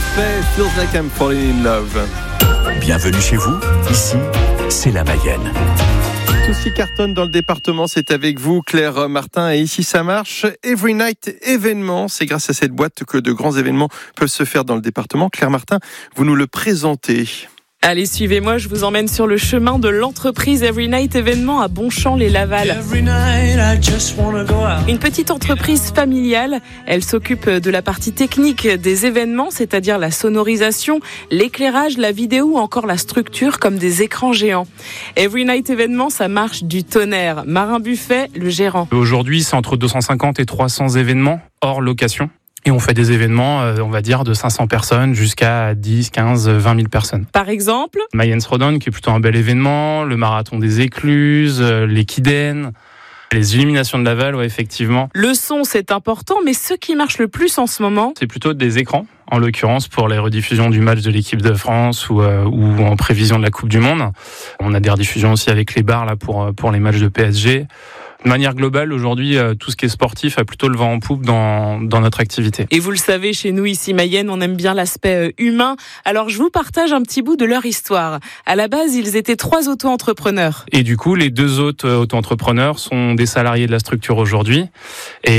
Coldplay, Feels Like I'm Falling in Love. Bienvenue chez vous, ici, c'est la Mayenne. Tout ce qui cartonne dans le département, c'est avec vous, Claire Martin. Et ici, ça marche. Every Night événement. C'est grâce à cette boîte que de grands événements peuvent se faire dans le département. Claire Martin, vous nous le présentez. Allez, suivez-moi, je vous emmène sur le chemin de l'entreprise Every Night événement à Bonchamp-les-Laval. Une petite entreprise familiale. Elle s'occupe de la partie technique des événements, c'est-à-dire la sonorisation, l'éclairage, la vidéo ou encore la structure comme des écrans géants. Every Night événement, ça marche du tonnerre. Marin Buffet, le gérant. Aujourd'hui, c'est entre 250 et 300 événements hors location. Et on fait des événements, on va dire, de 500 personnes jusqu'à 10, 15, 20 000 personnes. Par exemple, Mayenne Throwdown, qui est plutôt un bel événement, le marathon des écluses, les Kiden, les illuminations de Laval, ouais, effectivement. Le son, c'est important, mais ce qui marche le plus en ce moment, c'est plutôt des écrans, en l'occurrence pour les rediffusions du match de l'équipe de France ou en prévision de la Coupe du Monde. On a des rediffusions aussi avec les bars là pour les matchs de PSG. De manière globale, aujourd'hui, tout ce qui est sportif a plutôt le vent en poupe dans notre activité. Et vous le savez, chez nous, ici, Mayenne, on aime bien l'aspect humain. Alors, je vous partage un petit bout de leur histoire. À la base, ils étaient 3 auto-entrepreneurs. Et du coup, les 2 autres auto-entrepreneurs sont des salariés de la structure aujourd'hui. Et